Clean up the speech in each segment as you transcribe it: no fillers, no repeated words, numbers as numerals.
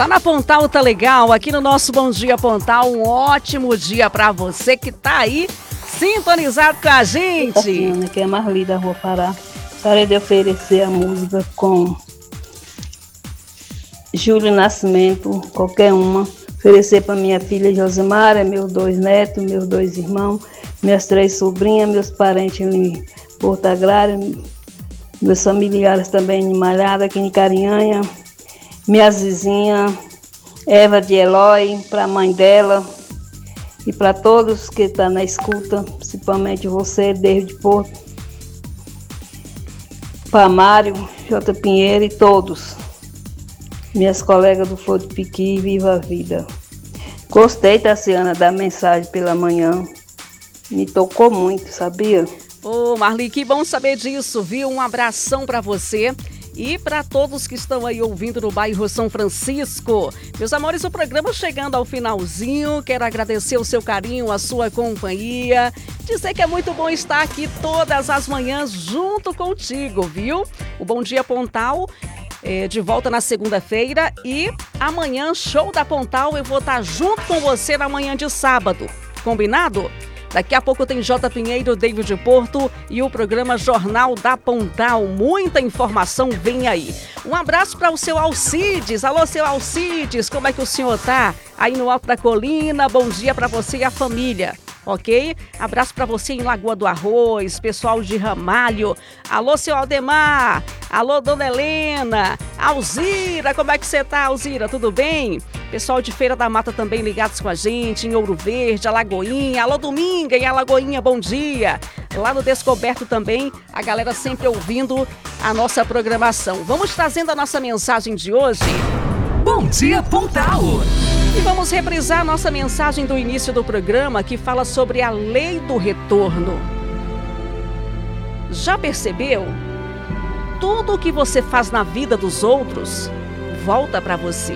Tá na Pontal, tá legal? Aqui no nosso Bom Dia Pontal, um ótimo dia pra você que tá aí sintonizado com a gente. Tatiana, que é Marli da Rua Pará. Gostaria de oferecer a música com Júlio Nascimento, qualquer uma. Oferecer para minha filha Josemara, meus 2 netos, meus 2 irmãos, minhas 3 sobrinhas, meus parentes em Porto Agrário, meus familiares também em Malhada, aqui em Carinhanha, minhas vizinhas, Eva de Eloy, para a mãe dela e para todos que estão na escuta, principalmente você, David Porto, para Mário, J. Pinheiro e todos. Minhas colegas do Flor de Piqui, viva a vida. Gostei, Tassiana, da mensagem pela manhã. Me tocou muito, sabia? Ô, Marli, que bom saber disso, viu? Um abração para você e para todos que estão aí ouvindo no bairro São Francisco. Meus amores, o programa chegando ao finalzinho. Quero agradecer o seu carinho, a sua companhia. Dizer que é muito bom estar aqui todas as manhãs junto contigo, viu? O Bom Dia Pontal de volta na segunda-feira e amanhã, show da Pontal, eu vou estar junto com você na manhã de sábado. Combinado? Daqui a pouco tem J. Pinheiro, David Porto e o programa Jornal da Pontal. Muita informação vem aí. Um abraço para o seu Alcides. Alô, seu Alcides, como é que o senhor tá? Aí no alto da colina, bom dia para você e a família. Ok? Abraço para você em Lagoa do Arroz, pessoal de Ramalho. Alô, seu Aldemar. Alô, dona Helena. Alzira, como é que você tá, Alzira? Tudo bem? Pessoal de Feira da Mata também ligados com a gente, em Ouro Verde, Alagoinha. Alô, Dominga, em Alagoinha, bom dia. Lá no Descoberto também, a galera sempre ouvindo a nossa programação. Vamos trazendo a nossa mensagem de hoje. Bom Dia Pontal. E vamos reprisar a nossa mensagem do início do programa que fala sobre a lei do retorno. Já percebeu? Tudo o que você faz na vida dos outros volta para você.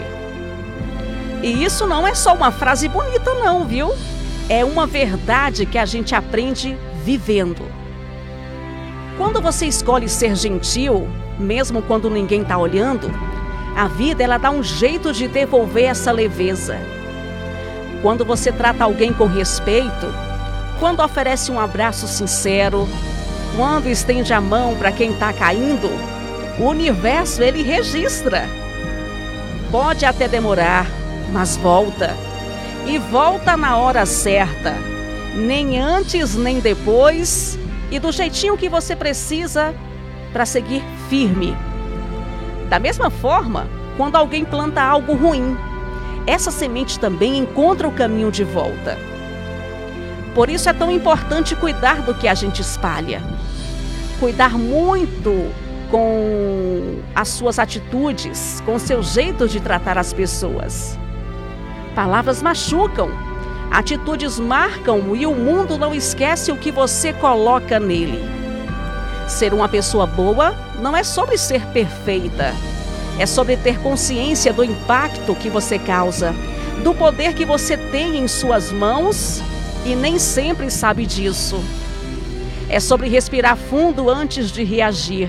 E isso não é só uma frase bonita não, viu? É uma verdade que a gente aprende vivendo. Quando você escolhe ser gentil, mesmo quando ninguém está olhando, a vida ela dá um jeito de devolver essa leveza. Quando você trata alguém com respeito, quando oferece um abraço sincero, quando estende a mão para quem está caindo, o universo ele registra. Pode até demorar, mas volta. E volta na hora certa. Nem antes, nem depois. E do jeitinho que você precisa para seguir firme. Da mesma forma, quando alguém planta algo ruim, essa semente também encontra o caminho de volta. Por isso é tão importante cuidar do que a gente espalha. Cuidar muito com as suas atitudes, com o seu jeito de tratar as pessoas. Palavras machucam, atitudes marcam e o mundo não esquece o que você coloca nele. Ser uma pessoa boa não é sobre ser perfeita, é sobre ter consciência do impacto que você causa, do poder que você tem em suas mãos e nem sempre sabe disso. É sobre respirar fundo antes de reagir.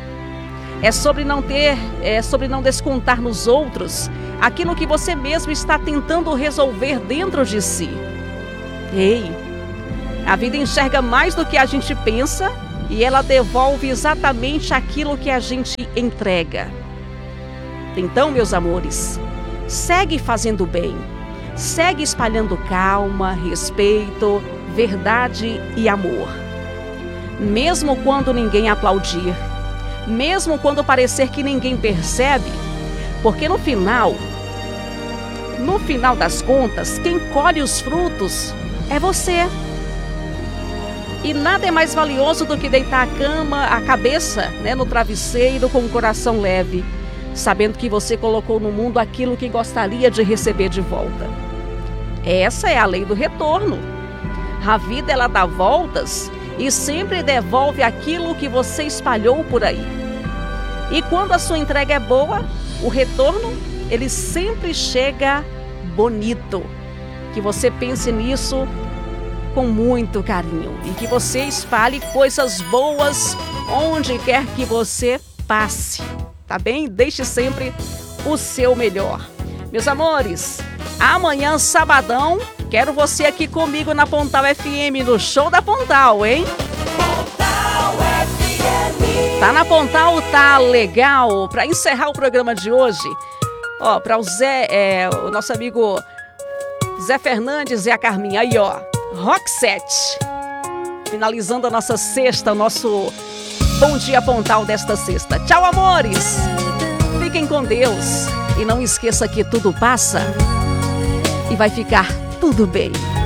É sobre não descontar nos outros aquilo que você mesmo está tentando resolver dentro de si. Ei, a vida enxerga mais do que a gente pensa e ela devolve exatamente aquilo que a gente entrega. Então, meus amores, segue fazendo bem, segue espalhando calma, respeito, verdade e amor. Mesmo quando ninguém aplaudir, mesmo quando parecer que ninguém percebe, porque no final das contas, quem colhe os frutos é você. E nada é mais valioso do que deitar a cabeça, no travesseiro com o coração leve, sabendo que você colocou no mundo aquilo que gostaria de receber de volta. Essa é a lei do retorno. A vida ela dá voltas e sempre devolve aquilo que você espalhou por aí. E quando a sua entrega é boa, o retorno ele sempre chega bonito. Que você pense nisso com muito carinho e que você espalhe coisas boas onde quer que você passe, tá bem? Deixe sempre o seu melhor. Meus amores, amanhã, sabadão, quero você aqui comigo na Pontal FM, no Show da Pontal, hein? Pontal FM. Tá na Pontal, tá legal. Pra encerrar o programa de hoje, ó, pra o Zé, o nosso amigo Zé Fernandes e a Carminha, aí ó, Rock 7. Finalizando a nossa sexta, o nosso Bom Dia Pontal desta sexta. Tchau, amores! Fiquem com Deus e não esqueça que tudo passa e vai ficar tudo bem.